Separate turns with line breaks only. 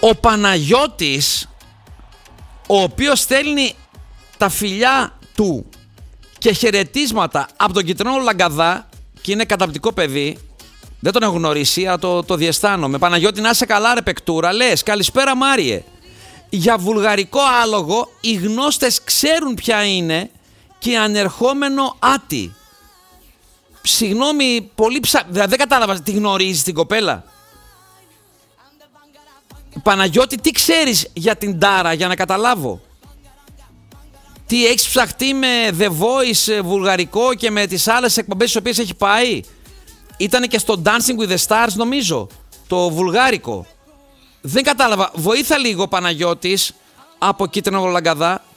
Ο Παναγιώτης, ο οποίος στέλνει τα φιλιά του και χαιρετίσματα από τον Κιτρινό Λαγκαδά και είναι καταπληκτικό παιδί, δεν τον έχω γνωρίσει, αλλά το διαισθάνομαι. Παναγιώτη, να είσαι καλά ρε παικτούρα, λες καλησπέρα Μάριε. Για βουλγαρικό άλογο οι γνώστες ξέρουν ποια είναι και ανερχόμενο άτι. Συγγνώμη, πολύ δηλαδή δεν κατάλαβα, τη γνωρίζεις την κοπέλα? Παναγιώτη, τι ξέρεις για την Τάρα, για να καταλάβω? Τι έχεις ψαχτεί με The Voice βουλγαρικό και με τις άλλες εκπομπές στις οποίες έχει πάει? Ήτανε και στο Dancing with the Stars νομίζω, το βουλγάρικο. Δεν κατάλαβα, βοήθα λίγο Παναγιώτης από Κίτρινο Λαγκαδά.